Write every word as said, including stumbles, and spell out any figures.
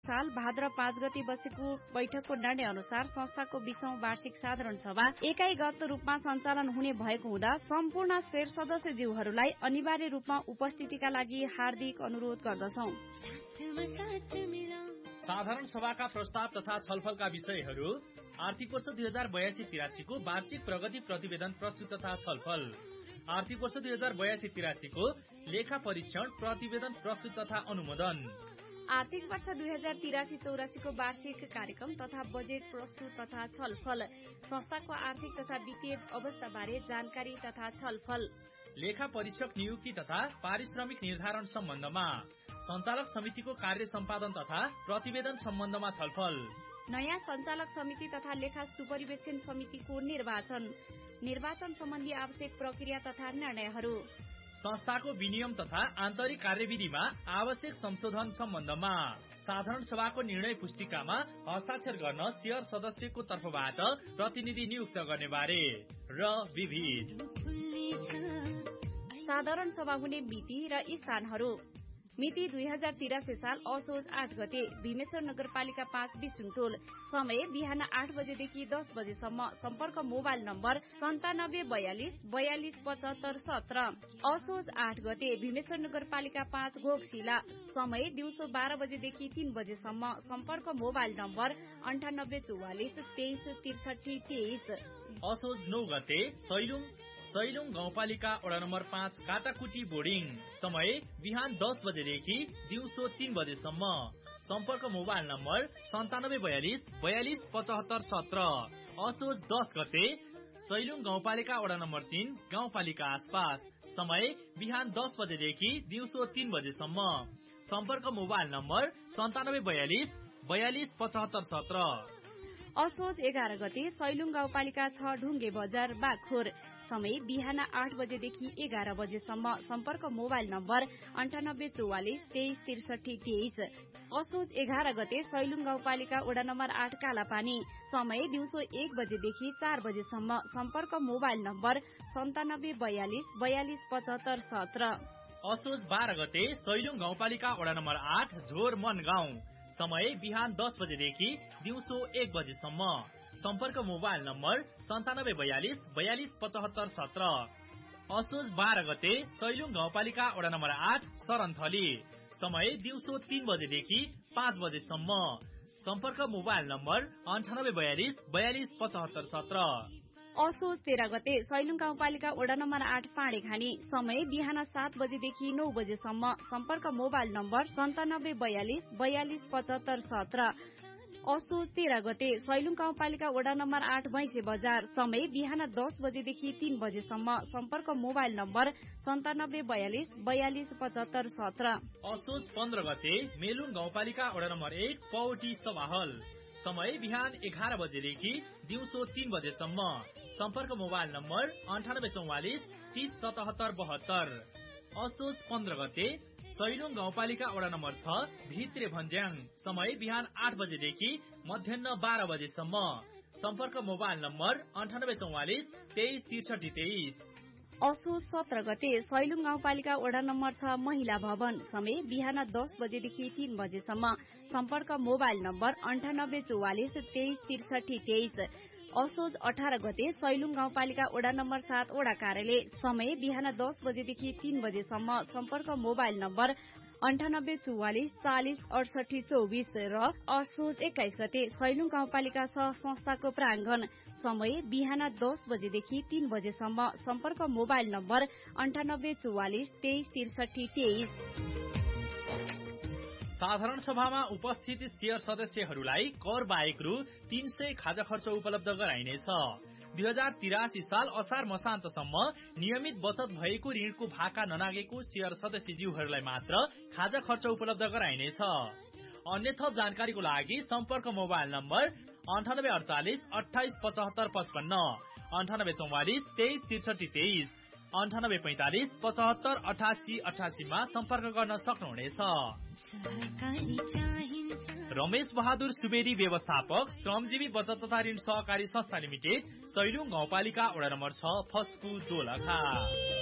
साल भाद्र पाँच गते बसेको बैठकको निर्णय अनुसार संस्थाको बीसौं वार्षिक साधारण सभा एकाइगत रूपमा सञ्चालन हुने भएको हुँदा सम्पूर्ण शेर सदस्यज्यूहरूलाई अनिवार्य रूपमा उपस्थितिका लागि हार्दिक अनुरोध गर्दछौं। साधारण सभाका प्रस्ताव तथा छलफलका विषयहरू आर्थिक वर्ष दुई हजार बयासी तिरासी को वार्षिक प्रगति प्रतिवेदन प्रस्तुत तथा छलफल, आर्थिक वर्ष दुई हजार बयासी तिरासी को लेखा परीक्षण प्रतिवेदन प्रस्तुत तथा अनुमोदन, आर्थिक वर्ष दुई हजार तिरासी चौरासी को वार्षिक कार्यक्रम तथा बजेट प्रस्तुत तथा छलफल, संस्थाको आर्थिक तथा वित्तीय अवस्था बारे जानकारी तथा छलफल, लेखा परीक्षक नियुक्ति तथा पारिश्रमिक निर्धारण सम्बन्धमा, सञ्चालक समितिको कार्य सम्पादन तथा प्रतिवेदन सम्बन्धमा छलफल, नयाँ सञ्चालक समिति तथा लेखा सुपरिवेक्षण समितिको निर्वाचन, निर्वाचन सम्बन्धी आवश्यक प्रक्रिया तथा निर्णयहरू, संस्थाको विनियम तथा आन्तरिक कार्यविधिमा आवश्यक संशोधन सम्बन्धमा, साधारण सभाको निर्णय पुस्तिकामा हस्ताक्षर गर्न चेयर सदस्यको तर्फबाट प्रतिनिधि नियुक्त गर्ने बारे र विविध साधारण सभा हुने मिति र स्थानहरू। मिति दुई हजार तिरासी साल असोज आठ गते भीमेश्वर नगरपालिका पाँच बिसुङटोल, समय बिहान आठ बजेदेखि दस बजेसम्म, सम्पर्क मोबाइल नम्बर सन्तानब्बे बयालिस बयालिस पचहत्तर सत्र। असोज आठ गते भीमेश्वर नगरपालिका पाँच घोकशिला, समय दिउँसो बाह्र बजेदेखि तीन बजेसम्म, सम्पर्क मोबाइल नम्बर अन्ठानब्बे चौवालिस तेइस त्रिसठी तेइस। असोज नौ गते सैलुङ सैलुङ गाउँपालिका वडा नम्बर पाँच काटाकुटी बोर्डिङ, समय बिहान दस बजेदेखि दिउँसो तीन बजेसम्म, सम्पर्क मोबाइल नम्बर सन्तानब्बे बयालिस बयालिस पचहत्तर सत्र। असोज दस गते सैलुङ गाउँपालिका वडा नम्बर तीन गाउँपालिका आसपास, समय बिहान दस बजेदेखि दिउँसो तीन बजेसम्म, सम्पर्क मोबाइल नम्बर सन्तानब्बे बयालिस बयालिस पचहत्तर सत्र। असोज एघार गते सैलुङ गाउँपालिका छ ढुङ्गे बजार बागखोर, समय बिहान आठ बजेदेखि एघार बजेसम्म, सम्पर्क मोबाइल नम्बर अन्ठानब्बे चौवालिस तेइस त्रिसठी तेइस। असोज एघार गते सैलुङ गाउँपालिका वडा नम्बर आठ कालापानी, समय दिउँसो एक बजेदेखि चार बजेसम्म, सम्पर्क मोबाइल नम्बर सन्तानब्बे बयालिस बयालिस पचहत्तर सत्र। असोज बाह्र गते सैलुङ गाउँपालिका वडा नम्बर आठ झोर मन गाउँ, समय बिहान दस बजेदेखि दिउँसो एक बजेसम्म, सम्पर्क मोबाइल नम्बर सन्तानब्बे बयालिस बयालिस पचहत्तर सत्र। असोज बाह्र गते सैलुङ गाउँपालिका वडा नम्बर आठ सरनथली, समय दिउँसो तीन बजेदेखि पाँच बजेसम्म, सम्पर्क मोबाइल नम्बर अन्ठानब्बे बयालिस बयालिस पचहत्तर सत्र। असोज तेह्र गते सैलुङ गाउँपालिका वडा नम्बर आठ पाँडेखानी, समय बिहान सात बजेदेखि नौ बजेसम्म, सम्पर्क मोबाइल नम्बर सन्तानब्बे बयालिस बयालिस पचहत्तर सत्र। असोज तेह्र गते सैलुङ गाउँपालिका वडा नम्बर आठ भैँसे बजार, समय बिहान दस बजेदेखि तीन बजेसम्म, सम्पर्क मोबाइल नम्बर सन्तानब्बे बयालिस बयालिस पचहत्तर सत्र। असोज पन्ध्र गते मेलुङ गाउँपालिका वडा नम्बर एक पौटी सभाहल, समय बिहान एघार बजेदेखि दिउँसो तीन बजेसम्म, सम्पर्क मोबाइल नम्बर अन्ठानब्बे चौवालिस तीस सतहत्तर बहत्तर। असोज पन्ध्र गते सैलुङ गाउँपालिका वडा नम्बर छ भित्रे भन्ज्याङ, समय बिहान आठ बजेदेखि मध्याह बाह्र बजेसम्म, सम्पर्क मोबाइल नम्बर अन्ठानब्बे चौवालिस तेइस त्रिसठी तेइस। असोज सत्र गते सैलुङ गाउँपालिका वडा नम्बर छ महिला भवन, समय बिहान दस बजेदेखि तीन बजेसम्म, सम्पर्क मोबाइल नम्बर अन्ठानब्बे चौवालिस तेइस त्रिसठी तेइस। असोज अठार गते सैलुङ गाउँपालिका वडा नम्बर सात वडा कार्यालय, समय बिहान दस बजेदेखि तीन बजेसम्म, सम्पर्क मोबाइल नम्बर अन्ठानब्बे चौवालिस चालिस अडसठी चौबिस। र असोज एक्काइस गते सैलुङ गाउँपालिका सह संस्थाको प्राङ्गण, समय बिहान दस बजेदेखि तीन बजेसम्म, सम्पर्क मोबाइल नम्बर अन्ठानब्बे चौवालिस तेइस त्रिसठी तेइस। साधारण सभामा उपस्थित शेयर सदस्यहरूलाई कर बाहेक रु तीन सय खाजा खर्च उपलब्ध गराइनेछ। दुई हजार तिरासी साल असार मसान्तसम्म नियमित बचत भएको ऋणको भाका ननागेको शेयर सदस्यज्यूहरूलाई मात्र खाजा खर्च उपलब्ध गराइनेछ। अन्य थप जानकारीको लागि सम्पर्क मोबाइल नम्बर अन्ठानब्बे अडचालिस अठाइस पचहत्तर पचपन्न, अन्ठानब्बे चौवालिस तेइस त्रिसठी तेइस, अन्ठानब्बे पैंतालिस पचहत्तर अठासी अठासीमा सम्पर्क गर्न सक्नुहुनेछ। रमेश बहादुर सुवेदी, व्यवस्थापक, श्रमजीवी बचत तथा ऋण सहकारी संस्था लिमिटेड, सैलुङ गाउँपालिका वडा नम्बर छ फस्कु दोलखा।